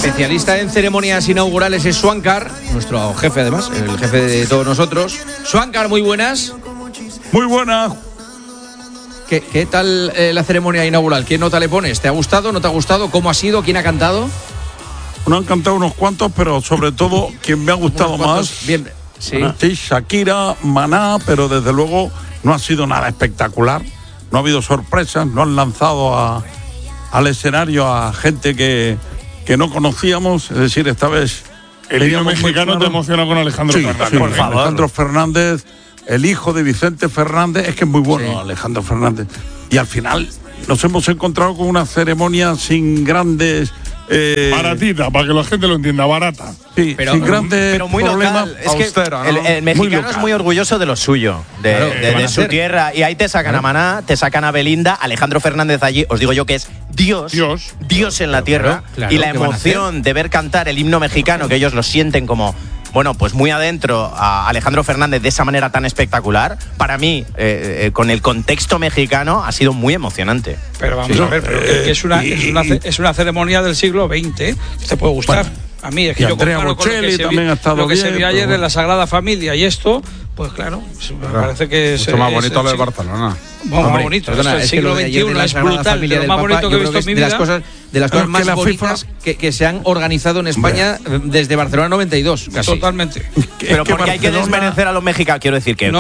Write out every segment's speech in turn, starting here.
especialista en ceremonias inaugurales es Swankar, nuestro jefe además, el jefe de todos nosotros. Swankar, muy buenas. Muy buenas. ¿Qué tal la ceremonia inaugural? ¿Qué nota le pones? ¿Te ha gustado? ¿No te ha gustado? ¿Cómo ha sido? ¿Quién ha cantado? No han cantado unos cuantos, pero sobre todo quien me ha gustado más. Bien, sí. Shakira, Maná, pero desde luego no ha sido nada espectacular. No ha habido sorpresas, no han lanzado al escenario a gente que no conocíamos. Es decir, esta vez el himno mexicano te emociona con Alejandro Fernández. Sí, por favor. Alejandro Fernández, el hijo de Vicente Fernández, es que es muy bueno, Alejandro Fernández. Y al final nos hemos encontrado con una ceremonia sin grandes... baratita, para que la gente lo entienda, barata. Sí, pero, sin grandes pero muy problemas. local. Es que austera, ¿no? el mexicano es muy orgulloso de lo suyo, de su tierra. Y ahí te sacan a Maná, te sacan a Belinda, Alejandro Fernández allí, os digo yo que es Dios en la tierra. Y la emoción de ver cantar el himno mexicano, que ellos lo sienten como... Bueno, pues muy adentro a Alejandro Fernández de esa manera tan espectacular, para mí, con el contexto mexicano, ha sido muy emocionante. Pero vamos a ver, pero que es una ceremonia del siglo XX, te puede gustar. Bueno, a mí es que yo comparo con lo que se vio ayer en la Sagrada Familia y esto, pues claro, me parece que es... Mucho más bonito lo de Barcelona. Bueno, más bonito, perdona, el siglo XXI es brutal, lo más bonito que he visto en mi vida. De las cosas más bonitas que se han organizado en España desde Barcelona 92, casi. Totalmente. Pero porque hay que desmerecer a los mexicanos, quiero decir que...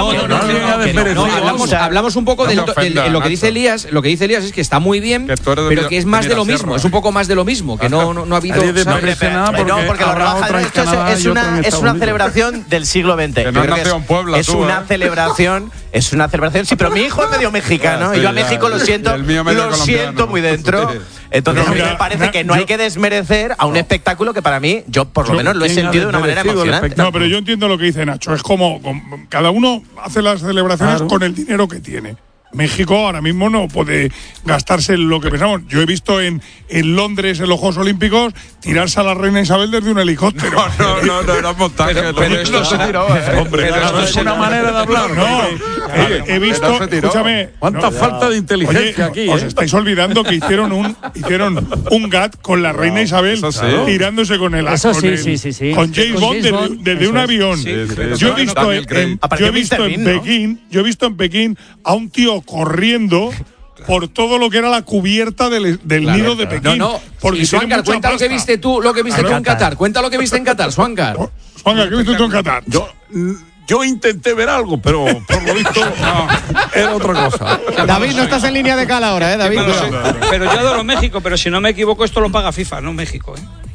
Hablamos un poco de lo que dice Elías. Lo que dice Elías es que está muy bien, pero que es más de lo mismo, es un poco más de lo mismo, que no ha habido... No, porque la rebaja es una celebración del siglo XX. Es una celebración, sí, pero mi hijo es medio mexicano y yo a México lo siento muy dentro. Entonces a mí me parece que no hay que desmerecer a un espectáculo que para mí, yo por lo menos lo he sentido de una manera emocionante. No, pero yo entiendo lo que dice Nacho. Es como cada uno hace las celebraciones con el dinero que tiene. México ahora mismo no puede gastarse lo que pensamos. Yo he visto en Londres, en los Juegos Olímpicos, tirarse a la reina Isabel desde un helicóptero. No, era montaje. Pero esto se tiró, hombre. Pero es una manera de hablar. No, he visto, escúchame. Cuánta falta de inteligencia aquí. Os estáis olvidando que hicieron un GAT con la reina Isabel tirándose con el con James Bond desde un avión. Yo he visto en Pekín a un tío corriendo por todo lo que era la cubierta del nido de Pekín. Porque Swankar, cuenta lo que viste tú en Qatar. Cuenta lo que viste en Qatar, Swankar. Swankar, ¿qué viste tú en Qatar? Yo intenté ver algo, pero por lo visto era otra cosa. David, no estás en línea de cal ahora, David. Pero yo adoro México, pero si no me equivoco, esto lo paga FIFA, no México,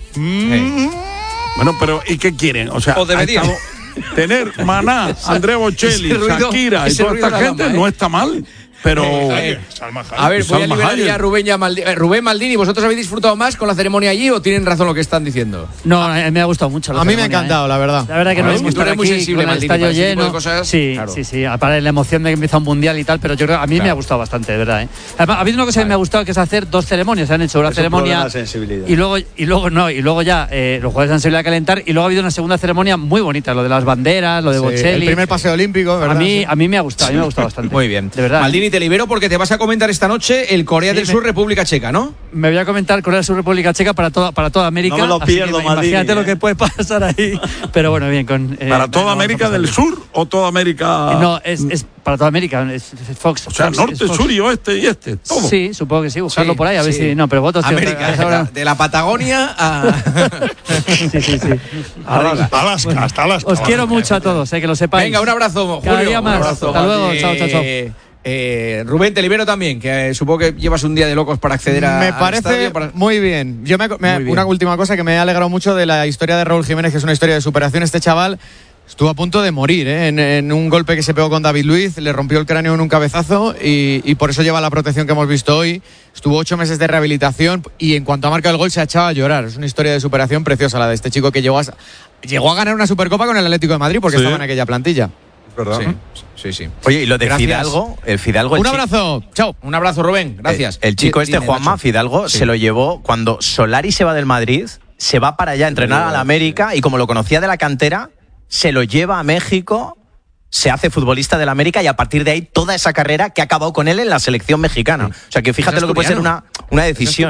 Bueno, pero ¿y qué quieren? O debería tener Maná, Andrea Bocelli, Shakira y toda esta gente no está mal. Pero a ver, voy a liberar ya a Rubén y a Maldini. Rubén, Maldini, ¿vosotros habéis disfrutado más con la ceremonia allí o tienen razón lo que están diciendo? No, me ha gustado mucho. A mí me ha encantado, la verdad. La verdad que no es muy sensible, con el estadio lleno. Sí, para la emoción de que empieza un mundial y tal, pero yo creo a mí me ha gustado bastante, de verdad. Además, ha habido una cosa que me ha gustado, que es hacer dos ceremonias. Se han hecho una ceremonia y luego ya los jugadores han salido a calentar y luego ha habido una segunda ceremonia muy bonita, lo de las banderas, lo de Bocelli. El primer paseo olímpico, ¿verdad? A mí me ha gustado, bastante. Muy bien, de verdad. Maldini, te libero porque te vas a comentar esta noche el Corea del Sur, República Checa, ¿no? Me voy a comentar Corea del Sur, República Checa para toda América. No me lo pierdo, Maldini. Imagínate lo que puede pasar ahí. Pero bueno, bien. ¿Para toda América del Sur o toda América...? No, es para toda América. Es Fox. O sea, norte, sur y oeste y este, todo. Sí, supongo que sí. Buscarlo por ahí, a ver si... No, pero votos... América, de la Patagonia a... Sí. Alaska, hasta Alaska. Os quiero mucho a todos, que lo sepáis. Venga, un abrazo, Julio. Cada día más. Hasta luego. Chao. Rubén, te libero también, que supongo que llevas un día de locos para acceder a... Me parece muy bien. Una última cosa que me ha alegrado mucho de la historia de Raúl Jiménez, que es una historia de superación. Este chaval estuvo a punto de morir en un golpe que se pegó con David Luiz, le rompió el cráneo en un cabezazo y por eso lleva la protección que hemos visto hoy. Estuvo 8 meses de rehabilitación y en cuanto ha marcado el gol se ha echado a llorar. Es una historia de superación preciosa la de este chico que llegó a ganar una Supercopa con el Atlético de Madrid porque estaba en aquella plantilla. ¿Verdad? Sí. Oye, y lo de Fidalgo, un abrazo, chao. Un abrazo, Rubén, gracias. El chico Juanma Fidalgo, se lo llevó cuando Solari se va del Madrid, se va para allá a entrenar a la América y como lo conocía de la cantera, se lo lleva a México, se hace futbolista del América y a partir de ahí toda esa carrera que ha acabado con él en la selección mexicana. O sea que fíjate lo que puede ser una decisión.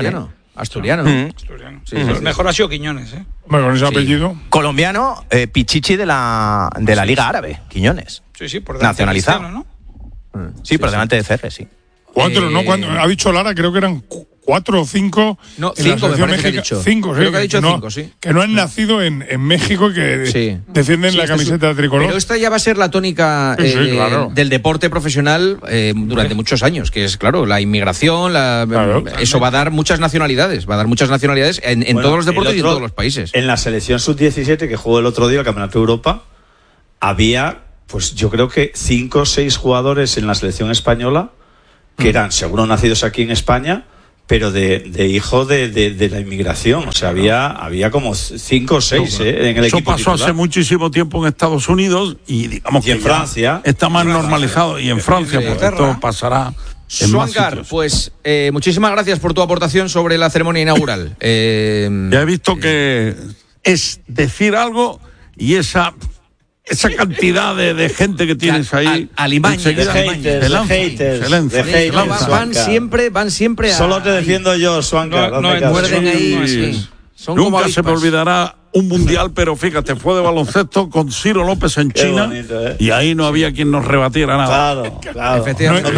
Asturiano. Sí. El mejor ha sido Quiñones, ¿eh? Bueno, con ese apellido. Colombiano, Pichichi de la Liga Árabe, Quiñones. Sí, por delante nacionalizado, ¿no? Sí, por delante de Cerre, sí. 4, ¿no? Ha dicho Lara, creo que eran 4 o 5. No, 5 me parece que ha dicho. 5, creo que ha dicho 5, sí. Que no han nacido en México y que defienden la camiseta tricolor. Pero esta ya va a ser la tónica del deporte profesional durante muchos años, que es, claro, la inmigración, eso va a dar muchas nacionalidades. Va a dar muchas nacionalidades en todos los deportes y en todos los países. En la selección sub-17 que jugó el otro día el Campeonato de Europa, había, pues yo creo que 5 o 6 jugadores en la selección española que eran seguro nacidos aquí en España, pero de hijo de la inmigración. O sea, había como 5 o 6 en el equipo. Eso pasó titular. hace muchísimo tiempo en Estados Unidos y digamos que en Francia está más normalizado. Y en Francia, pues esto pasará. Suancar, pues muchísimas gracias por tu aportación sobre la ceremonia inaugural. Ya he visto que es decir algo y esa cantidad de gente que tienes ahí. Alimaña. De haters. Van siempre a. Solo te defiendo yo, Suancar. Muerden ahí. Nunca se me olvidará un mundial, pero fíjate, fue de baloncesto con Ciro López en China. Bonito, y ahí no había quien nos rebatiera nada. Claro. Efectivamente.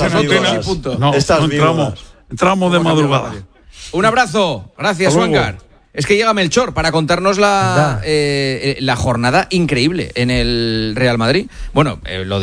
No entramos de madrugada. Un abrazo. Gracias, Suancar. Es que llega Melchor para contarnos la jornada increíble en el Real Madrid. Bueno, lo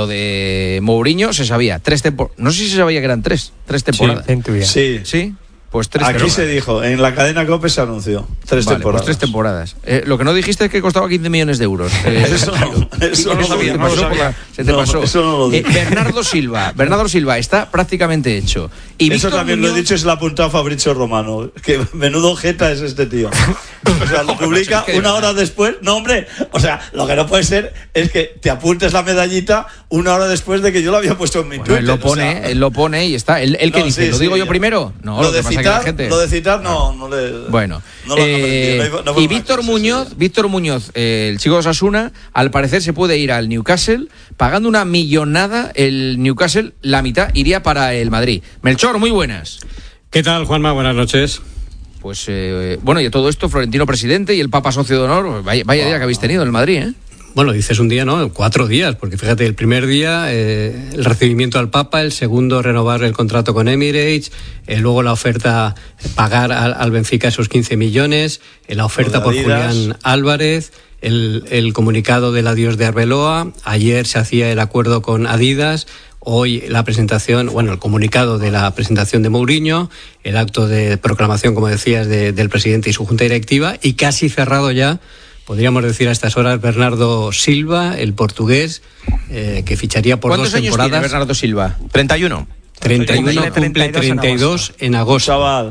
de Mourinho se sabía. 3 temporadas. No sé si se sabía que eran 3 temporadas. Sí. Pues 3 Aquí se dijo, en la cadena COPE se anunció 3 temporadas. Pues 3 temporadas. Lo que no dijiste es que costaba 15 millones de euros. Eso no lo sabía. Se te pasó. Eso no lo dije. Bernardo Silva está prácticamente hecho. Y eso Víctor también Muñoz, lo he dicho y se lo ha apuntado Fabrizio Romano. Que menudo jeta es este tío. O sea, lo publica una hora después. No, hombre. O sea, lo que no puede ser es que te apuntes la medallita una hora después de que yo lo había puesto en mi Twitter. Él lo pone y está. Él que dice, ¿lo digo yo primero? No, lo de citar no le. Bueno. No lo han y Víctor Muñoz, el chico de Osasuna, al parecer se puede ir al Newcastle pagando una millonada. El Newcastle, la mitad iría para el Madrid. Melchor, muy buenas. ¿Qué tal, Juanma? Buenas noches. Pues bueno, y todo esto, Florentino presidente y el Papa socio de honor. Vaya día que habéis tenido en el Madrid, ¿eh? Bueno, dices un día, ¿no? 4 días, porque fíjate, el primer día el recibimiento al Papa, el segundo renovar el contrato con Emirates, luego la oferta pagar al Benfica esos 15 millones, la oferta por Julián Álvarez, el comunicado del adiós de Arbeloa, ayer se hacía el acuerdo con Adidas, hoy la presentación, el comunicado de la presentación de Mourinho, el acto de proclamación, como decías, del presidente y su junta directiva, y casi cerrado ya, podríamos decir a estas horas, Bernardo Silva, el portugués, que ficharía por 2 temporadas. ¿Cuántos años tiene Bernardo Silva? 31. 31, cumple 32 en agosto. Chaval.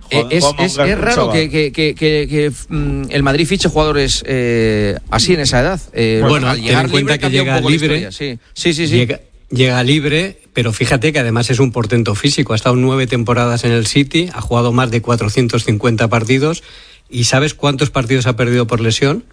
Es raro que el Madrid fiche jugadores así en esa edad. Bueno, ten en cuenta que llega libre. Sí. Llega libre, pero fíjate que además es un portento físico. Ha estado 9 temporadas en el City, ha jugado más de 450 partidos. ¿Y sabes cuántos partidos ha perdido por lesión?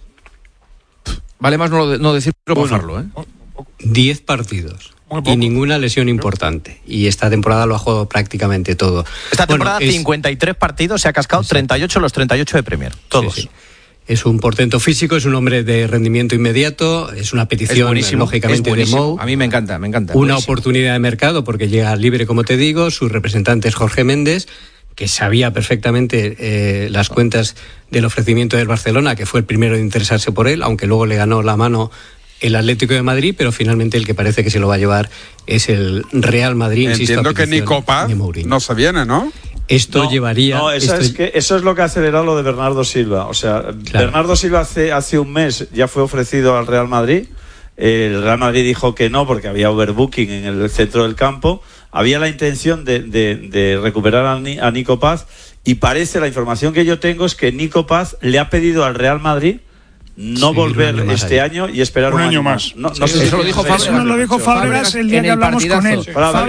Vale más no decirlo, pasarlo, ¿eh? 10 partidos. Y ninguna lesión importante. Y esta temporada lo ha jugado prácticamente todo. Esta temporada 53 partidos, se ha cascado 38 los 38 de Premier. Todos. Sí. Es un portento físico, es un hombre de rendimiento inmediato, es una petición, lógicamente, de Mou. A mí me encanta. Una oportunidad de mercado porque llega libre, como te digo, su representante es Jorge Méndez, que sabía perfectamente las cuentas del ofrecimiento del Barcelona, que fue el primero en interesarse por él, aunque luego le ganó la mano el Atlético de Madrid, pero finalmente el que parece que se lo va a llevar es el Real Madrid. Entiendo que Nico Paz no se viene, ¿no? Esto llevaría... No, eso es lo que ha acelerado lo de Bernardo Silva. O sea, claro. Bernardo Silva hace un mes ya fue ofrecido al Real Madrid. El Real Madrid dijo que no porque había overbooking en el centro del campo. Había la intención de recuperar a Nico Paz y parece, la información que yo tengo es que Nico Paz le ha pedido al Real Madrid no volver este año y esperar un año más. No sé si eso lo dijo Fábregas. Eso nos lo dijo Fábregas el día que hablamos con él.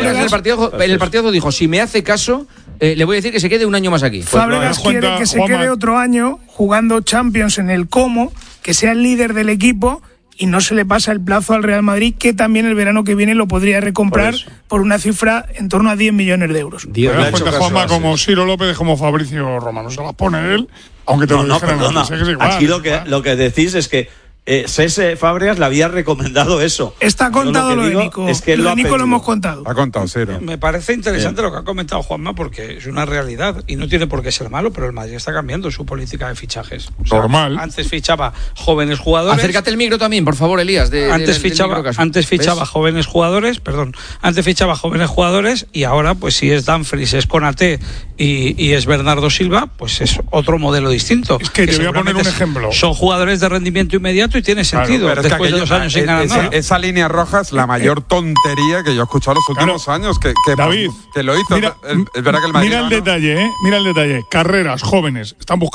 En el partidazo dijo, si me hace caso, le voy a decir que se quede un año más aquí. Fábregas quiere que se quede otro año jugando Champions en el Como, que sea el líder del equipo y no se le pasa el plazo al Real Madrid, que también el verano que viene lo podría recomprar por una cifra en torno a 10 millones de euros. Me das cuenta, Juanma, como Ciro López, como Fabricio Romano. Se las pone él, aunque te lo dijeran antes. Es igual, aquí lo que decís es que Cesc Fábregas le había recomendado eso. Está contado lo de Nico. Es que lo de Nico lo hemos contado. Ha contado, Ciro. Me parece interesante lo que ha comentado Juanma, porque es una realidad y no tiene por qué ser malo, pero el Madrid está cambiando su política de fichajes. Normal. Antes fichaba jóvenes jugadores. Acércate el micro también, por favor, Elías. Antes fichaba jóvenes jugadores, Antes fichaba jóvenes jugadores y ahora, pues si es Dumfries, es Konaté y es Bernardo Silva, pues es otro modelo distinto. Es que te voy a poner un ejemplo. Son jugadores de rendimiento inmediato y tiene sentido. Pero después de 2 años sin ganar nada. Esa línea roja es la mayor tontería que yo he escuchado los últimos años. David, que lo hizo. Mira, es verdad que el Madrid mira el detalle, Mira el detalle. Carreras, jóvenes, están buscando